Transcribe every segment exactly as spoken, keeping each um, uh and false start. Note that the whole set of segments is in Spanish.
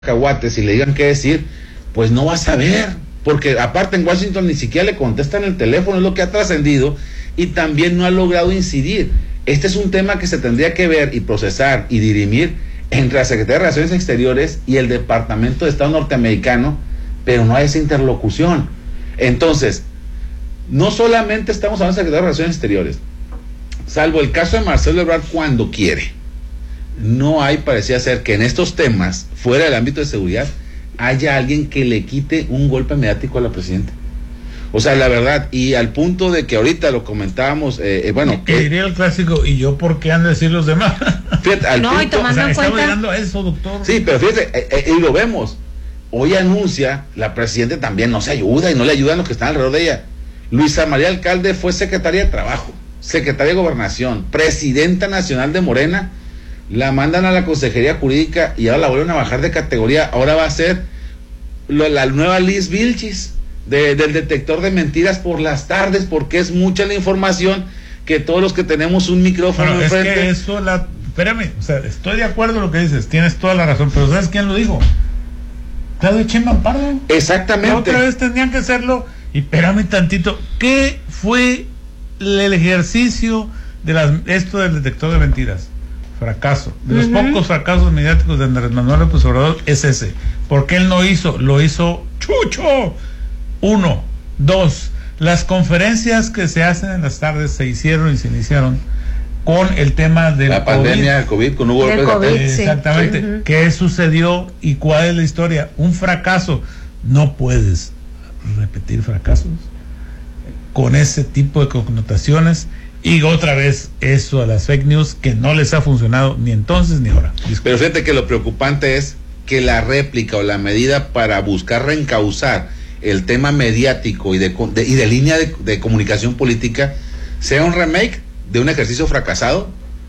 cacahuates y le digan qué decir, pues no va a saber, porque aparte en Washington ni siquiera le contestan el teléfono, es lo que ha trascendido, y también no ha logrado incidir. Este es un tema que se tendría que ver y procesar y dirimir entre la Secretaría de Relaciones Exteriores y el Departamento de Estado norteamericano, pero no hay esa interlocución. Entonces, no solamente estamos hablando de Secretaría de Relaciones Exteriores, salvo el caso de Marcelo Ebrard cuando quiere. No hay, parecía ser, que en estos temas, fuera del ámbito de seguridad, haya alguien que le quite un golpe mediático a la presidenta. O sea, la verdad, y al punto de que ahorita lo comentábamos, eh, eh, bueno... Que diría el clásico, ¿y yo por qué han de decir los demás? Fíjate, al no, punto, y tomando o sea, en está cuenta... hablando eso, doctor. Sí, pero fíjate, eh, eh, y lo vemos. Hoy anuncia, la presidenta también no se ayuda y no le ayudan los que están alrededor de ella. Luisa María Alcalde fue secretaria de Trabajo, secretaria de Gobernación, presidenta nacional de Morena, la mandan a la Consejería Jurídica y ahora la vuelven a bajar de categoría. Ahora va a ser lo, la nueva Liz Vilchis de, del detector de mentiras por las tardes, porque es mucha la información que todos los que tenemos un micrófono bueno, enfrente. Es que eso, la, espérame, o sea, estoy de acuerdo en lo que dices, tienes toda la razón, pero ¿sabes quién lo dijo? Claudio Sheinbaum Pardo. Exactamente. Otra vez tendrían que hacerlo. Y espérame tantito, ¿qué fue el ejercicio de las, esto del detector de mentiras? Fracaso. De los uh-huh. pocos fracasos mediáticos de Andrés Manuel López Obrador es ese. ¿Por qué él no hizo? Lo hizo Chucho. Uno. Dos. Las conferencias que se hacen en las tardes se hicieron y se iniciaron con el tema de la pandemia del COVID, con Hugo López COVID, Gatell. sí. Exactamente. Uh-huh. ¿Qué sucedió y cuál es la historia? Un fracaso. No puedes repetir fracasos con ese tipo de connotaciones. Y otra vez eso a las fake news que no les ha funcionado ni entonces ni ahora. Disculpe. Pero fíjate que lo preocupante es que la réplica o la medida para buscar reencauzar el tema mediático y de, de, y de línea de, de comunicación política sea un remake de un ejercicio fracasado,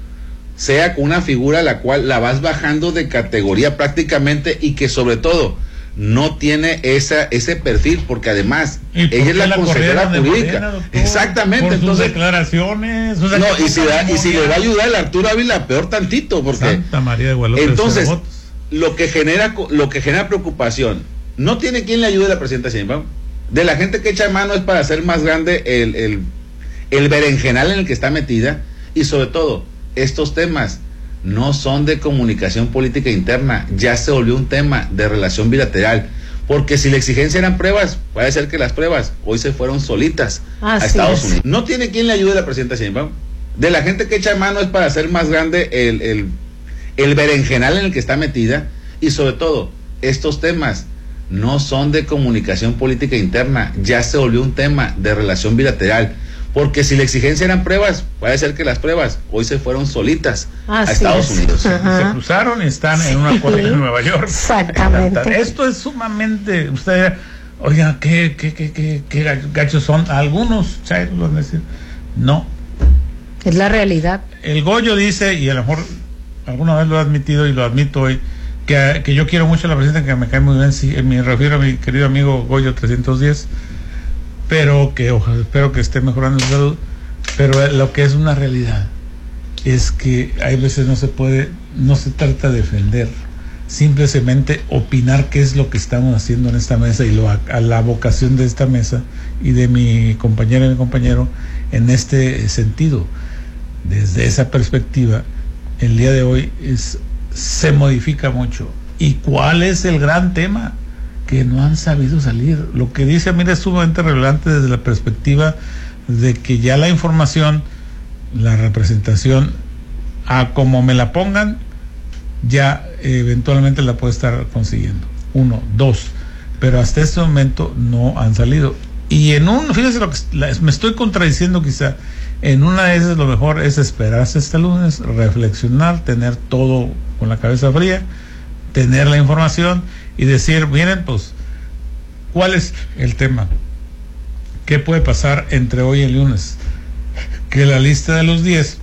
sea con una figura a la cual la vas bajando de categoría prácticamente y que sobre todo no tiene esa ese perfil, porque además ella es la, la consejera jurídica. Morena, exactamente, por entonces sus declaraciones, o sea, no, y si, da, y si le va a ayudar el Arturo Ávila, peor tantito, porque Santa María de Guadalupe, entonces lo que genera lo que genera preocupación, no tiene quien le ayude a la presidenta Sheinbaum. De la gente que echa mano es para hacer más grande el, el, el berenjenal en el que está metida, y sobre todo, estos temas no son de comunicación política interna, ya se volvió un tema de relación bilateral, porque si la exigencia eran pruebas, puede ser que las pruebas hoy se fueron solitas Así a Estados es. Unidos. No tiene quien le ayude a la presidenta Sheinbaum. De la gente que echa mano es para hacer más grande el, el, el berenjenal en el que está metida, y sobre todo, estos temas no son de comunicación política interna, ya se volvió un tema de relación bilateral, porque si la exigencia eran pruebas, puede ser que las pruebas hoy se fueron solitas Así a Estados es. Unidos. Ajá. Se cruzaron y están sí. en una colonia en Nueva York. Exactamente. Esto es sumamente, usted, oiga, qué, qué, qué, qué, qué gachos son. Algunos chairos lo van a decir. No. Es la realidad. El Goyo dice, y a lo mejor alguna vez lo he admitido y lo admito hoy, que, que yo quiero mucho a la presidenta, que me cae muy bien, sí, me refiero a mi querido amigo Goyo trescientos diez, pero que ojalá, espero que esté mejorando su salud, pero lo que es una realidad es que hay veces no se puede, no se trata de defender, simplemente opinar qué es lo que estamos haciendo en esta mesa y lo, a, a la vocación de esta mesa y de mi compañera y mi compañero en este sentido. Desde esa perspectiva, el día de hoy es, se modifica mucho. ¿Y cuál es el gran tema? Que no han sabido salir. Lo que dice, mira, es sumamente relevante desde la perspectiva de que ya la información, la representación, a como me la pongan, ya eh, eventualmente la puede estar consiguiendo. Uno, dos, pero hasta este momento no han salido. Y en un, fíjese lo que la, me estoy contradiciendo quizá, en una de esas lo mejor es esperarse este lunes, reflexionar, tener todo con la cabeza fría, tener la información y decir, miren, pues, ¿cuál es el tema? ¿Qué puede pasar entre hoy y el lunes? Que la lista de los diez,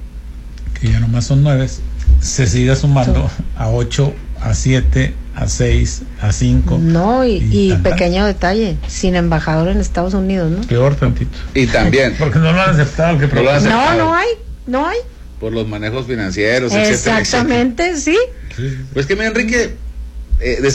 que ya nomás son nueve, se siga sumando a ocho, a siete, a seis, a cinco. No, y, y, y pequeño detalle, sin embajador en Estados Unidos, ¿no? Peor tantito. Y también. Porque no lo han aceptado. El que no, lo han aceptado. no, no hay, no hay. Por los manejos financieros, etcétera. Exactamente, etcétera. sí. Sí. Pues que, mi Enrique, eh,